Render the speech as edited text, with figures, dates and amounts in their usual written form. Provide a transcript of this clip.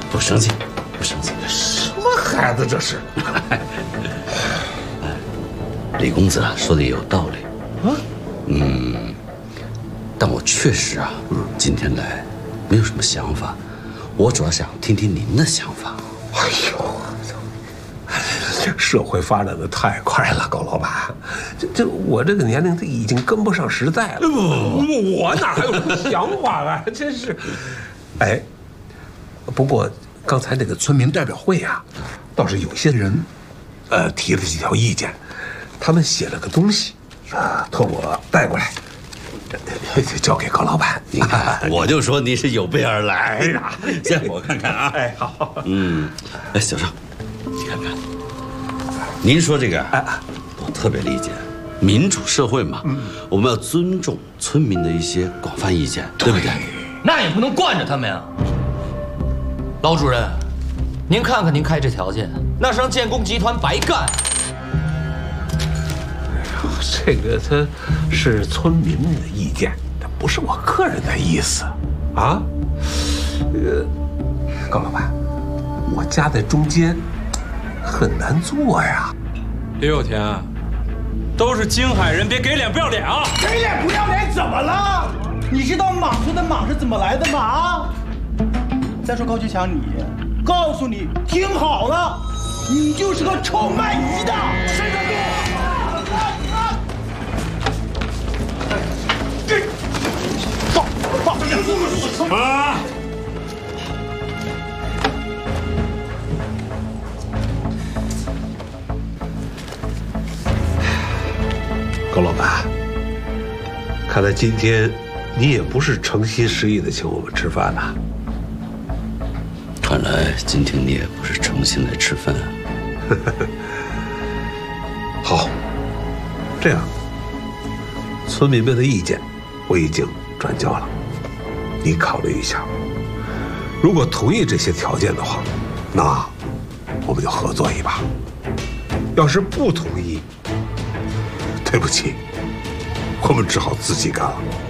不生气，不生气。 什么孩子这是？ 李公子啊，说的也有道理。啊，但我确实啊，今天来没有什么想法，我主要想听听您的想法。 哎呦，这社会发展的太快了，高老板，我这个年龄已经跟不上时代了。我哪还有什么想法啊？真是，哎，不过刚才那个村民代表会啊，倒是有些人，提了几条意见，他们写了个东西，托我带过来，交给高老板。 你看，我就说你是有备而来。 哎呀， 行，我看看啊。 哎，好。 哎，小邵，你看看，您说这个，我特别理解。民主社会嘛，我们要尊重村民的一些广泛意见，对不对？ 那也不能惯着他们呀。老主任，您看看您开这条件，那是让建工集团白干。 这个他是村民的意见，这不是我个人的意思，啊，高老板，我夹在中间，很难做呀。 李有田，都是京海人，别给脸不要脸啊！ 给脸不要脸怎么了？你知道莽村的莽是怎么来的吗？啊！再说高学强，你，告诉你，听好了，你就是个臭卖鱼的。谁敢动我？啊！ 高老板，看来今天你也不是诚心实意的请我们吃饭呐。 看来今天你也不是诚心来吃饭。 好，这样，村民们的意见我已经转交了，你考虑一下。如果同意这些条件的话，那我们就合作一把；要是不同意，对不起，我们只好自己干了。